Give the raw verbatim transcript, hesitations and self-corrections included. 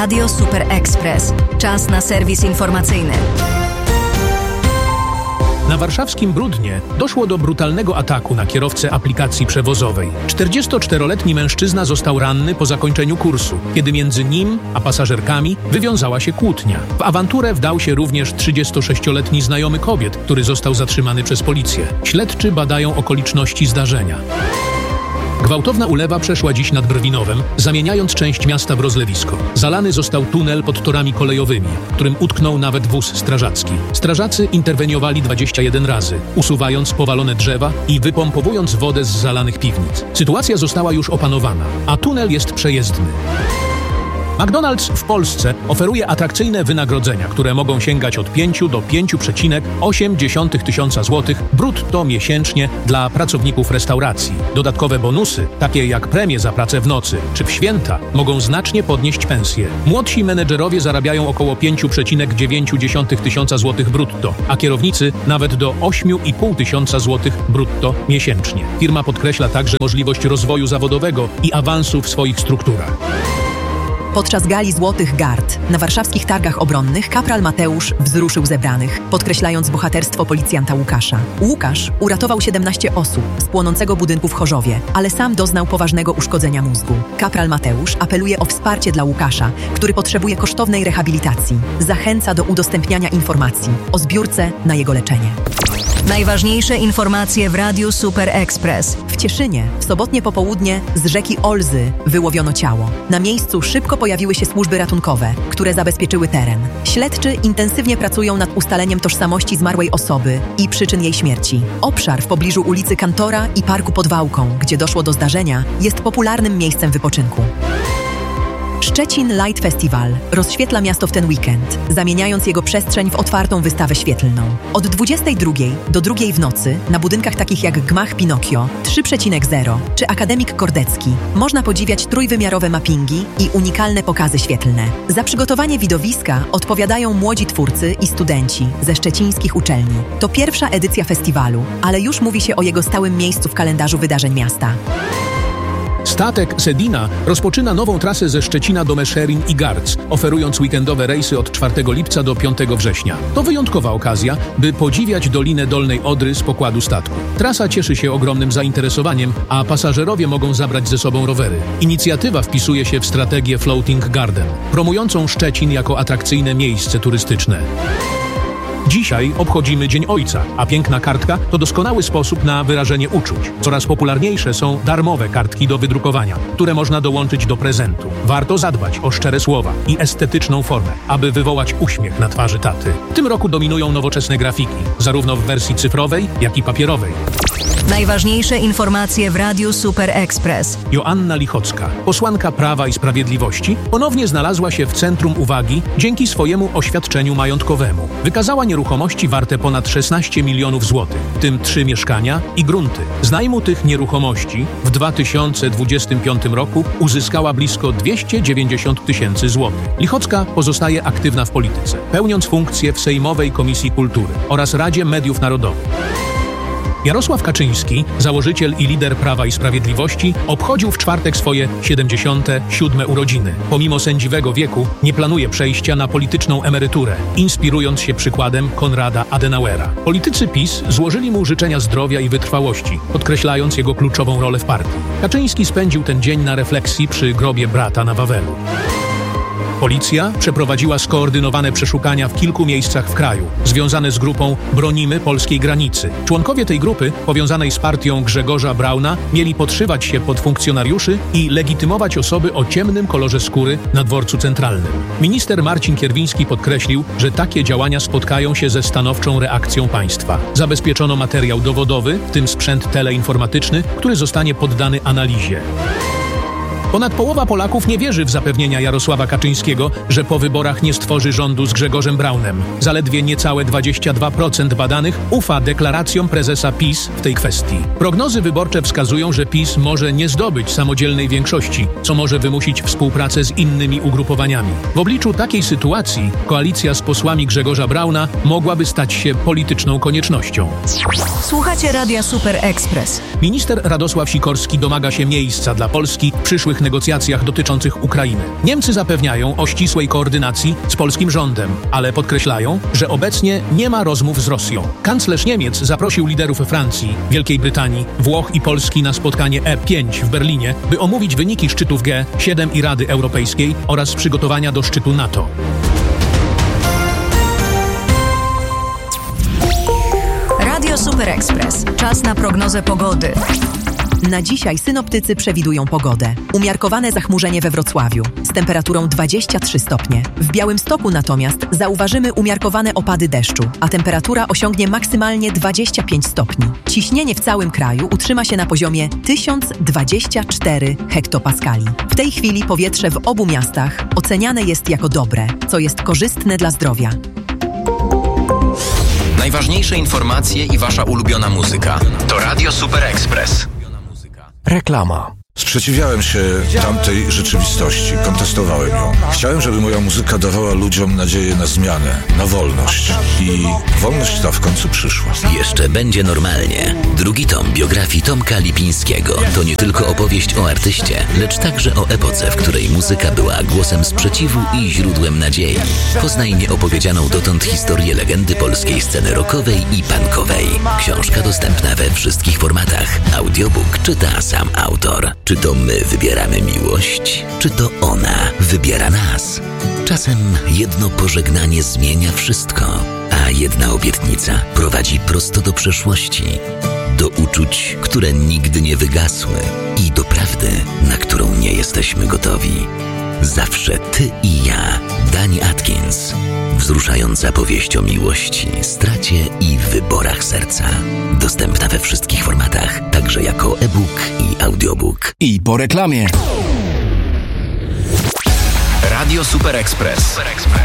Radio Super Express. Czas na serwis informacyjny. Na warszawskim Brudnie doszło do brutalnego ataku na kierowcę aplikacji przewozowej. czterdziestoczteroletni mężczyzna został ranny po zakończeniu kursu, kiedy między nim a pasażerkami wywiązała się kłótnia. W awanturę wdał się również trzydziestosześcioletni znajomy kobiet, który został zatrzymany przez policję. Śledczy badają okoliczności zdarzenia. Gwałtowna ulewa przeszła dziś nad Brwinowem, zamieniając część miasta w rozlewisko. Zalany został tunel pod torami kolejowymi, którym utknął nawet wóz strażacki. Strażacy interweniowali dwadzieścia jeden razy, usuwając powalone drzewa i wypompowując wodę z zalanych piwnic. Sytuacja została już opanowana, a tunel jest przejezdny. McDonald's w Polsce oferuje atrakcyjne wynagrodzenia, które mogą sięgać od pięć do pięć przecinek osiem tysiąca złotych brutto miesięcznie dla pracowników restauracji. Dodatkowe bonusy, takie jak premie za pracę w nocy czy w święta, mogą znacznie podnieść pensje. Młodsi menedżerowie zarabiają około pięć przecinek dziewięć tysiąca złotych brutto, a kierownicy nawet do osiem i pół tysiąca złotych brutto miesięcznie. Firma podkreśla także możliwość rozwoju zawodowego i awansu w swoich strukturach. Podczas gali Złotych Gard na warszawskich targach obronnych kapral Mateusz wzruszył zebranych, podkreślając bohaterstwo policjanta Łukasza. Łukasz uratował siedemnaście osób z płonącego budynku w Chorzowie, ale sam doznał poważnego uszkodzenia mózgu. Kapral Mateusz apeluje o wsparcie dla Łukasza, który potrzebuje kosztownej rehabilitacji. Zachęca do udostępniania informacji o zbiórce na jego leczenie. Najważniejsze informacje w Radiu Super Express. W Cieszynie w sobotnie popołudnie z rzeki Olzy wyłowiono ciało. Na miejscu szybko pojawiły się służby ratunkowe, które zabezpieczyły teren. Śledczy intensywnie pracują nad ustaleniem tożsamości zmarłej osoby i przyczyn jej śmierci. Obszar w pobliżu ulicy Kantora i Parku pod Wałką, gdzie doszło do zdarzenia, jest popularnym miejscem wypoczynku. Szczecin Light Festival rozświetla miasto w ten weekend, zamieniając jego przestrzeń w otwartą wystawę świetlną. Od dwudziestej drugiej do drugiej w nocy na budynkach takich jak Gmach Pinokio, trzy przecinek zero czy Akademik Kordecki można podziwiać trójwymiarowe mappingi i unikalne pokazy świetlne. Za przygotowanie widowiska odpowiadają młodzi twórcy i studenci ze szczecińskich uczelni. To pierwsza edycja festiwalu, ale już mówi się o jego stałym miejscu w kalendarzu wydarzeń miasta. Statek Sedina rozpoczyna nową trasę ze Szczecina do Meszherin i Garc, oferując weekendowe rejsy od czwartego lipca do piątego września. To wyjątkowa okazja, by podziwiać Dolinę Dolnej Odry z pokładu statku. Trasa cieszy się ogromnym zainteresowaniem, a pasażerowie mogą zabrać ze sobą rowery. Inicjatywa wpisuje się w strategię Floating Garden, promującą Szczecin jako atrakcyjne miejsce turystyczne. Dzisiaj obchodzimy Dzień Ojca, a piękna kartka to doskonały sposób na wyrażenie uczuć. Coraz popularniejsze są darmowe kartki do wydrukowania, które można dołączyć do prezentu. Warto zadbać o szczere słowa i estetyczną formę, aby wywołać uśmiech na twarzy taty. W tym roku dominują nowoczesne grafiki, zarówno w wersji cyfrowej, jak i papierowej. Najważniejsze informacje w Radiu Super Express. Joanna Lichocka, posłanka Prawa i Sprawiedliwości, ponownie znalazła się w centrum uwagi dzięki swojemu oświadczeniu majątkowemu. Wykazała nieruchomości warte ponad szesnaście milionów złotych, w tym trzy mieszkania i grunty. Z najmu tych nieruchomości w dwa tysiące dwudziestym piątym roku uzyskała blisko dwieście dziewięćdziesiąt tysięcy złotych. Lichocka pozostaje aktywna w polityce, pełniąc funkcję w Sejmowej Komisji Kultury oraz Radzie Mediów Narodowych. Jarosław Kaczyński, założyciel i lider Prawa i Sprawiedliwości, obchodził w czwartek swoje siedemdziesiąte siódme urodziny. Pomimo sędziwego wieku nie planuje przejścia na polityczną emeryturę, inspirując się przykładem Konrada Adenauera. Politycy PiS złożyli mu życzenia zdrowia i wytrwałości, podkreślając jego kluczową rolę w partii. Kaczyński spędził ten dzień na refleksji przy grobie brata na Wawelu. Policja przeprowadziła skoordynowane przeszukania w kilku miejscach w kraju, związane z grupą Bronimy Polskiej Granicy. Członkowie tej grupy, powiązanej z partią Grzegorza Brauna, mieli podszywać się pod funkcjonariuszy i legitymować osoby o ciemnym kolorze skóry na dworcu centralnym. Minister Marcin Kierwiński podkreślił, że takie działania spotkają się ze stanowczą reakcją państwa. Zabezpieczono materiał dowodowy, w tym sprzęt teleinformatyczny, który zostanie poddany analizie. Ponad połowa Polaków nie wierzy w zapewnienia Jarosława Kaczyńskiego, że po wyborach nie stworzy rządu z Grzegorzem Braunem. Zaledwie niecałe dwadzieścia dwa procent badanych ufa deklaracjom prezesa PiS w tej kwestii. Prognozy wyborcze wskazują, że PiS może nie zdobyć samodzielnej większości, co może wymusić współpracę z innymi ugrupowaniami. W obliczu takiej sytuacji koalicja z posłami Grzegorza Brauna mogłaby stać się polityczną koniecznością. Słuchacie Radia Super Express. Minister Radosław Sikorski domaga się miejsca dla Polski w przyszłych negocjacjach dotyczących Ukrainy. Niemcy zapewniają o ścisłej koordynacji z polskim rządem, ale podkreślają, że obecnie nie ma rozmów z Rosją. Kanclerz Niemiec zaprosił liderów Francji, Wielkiej Brytanii, Włoch i Polski na spotkanie E pięć w Berlinie, by omówić wyniki szczytów G siedem i Rady Europejskiej oraz przygotowania do szczytu NATO. Radio Super Express. Czas na prognozę pogody. Na dzisiaj synoptycy przewidują pogodę. Umiarkowane zachmurzenie we Wrocławiu z temperaturą dwadzieścia trzy stopnie. W Białymstoku natomiast zauważymy umiarkowane opady deszczu, a temperatura osiągnie maksymalnie dwadzieścia pięć stopni. Ciśnienie w całym kraju utrzyma się na poziomie tysiąc dwadzieścia cztery hektopaskali. W tej chwili powietrze w obu miastach oceniane jest jako dobre, co jest korzystne dla zdrowia. Najważniejsze informacje i wasza ulubiona muzyka to Radio Super Express. Reklama. Sprzeciwiałem się tamtej rzeczywistości, kontestowałem ją. Chciałem, żeby moja muzyka dawała ludziom nadzieję na zmianę, na wolność. I wolność ta w końcu przyszła. Jeszcze będzie normalnie. Drugi tom biografii Tomka Lipińskiego to nie tylko opowieść o artyście, lecz także o epoce, w której muzyka była głosem sprzeciwu i źródłem nadziei. Poznaj nieopowiedzianą dotąd historię legendy polskiej sceny rockowej i punkowej. Książka dostępna we wszystkich formatach. Audiobook czyta sam autor. Czy to my wybieramy miłość? Czy to ona wybiera nas? Czasem jedno pożegnanie zmienia wszystko, a jedna obietnica prowadzi prosto do przeszłości, do uczuć, które nigdy nie wygasły i do prawdy, na którą nie jesteśmy gotowi. Zawsze ty i ja. Dani Atkins. Wzruszająca powieść o miłości, stracie i wyborach serca. Dostępna we wszystkich formatach, także jako e-book i audiobook. I po reklamie. Radio Super Express.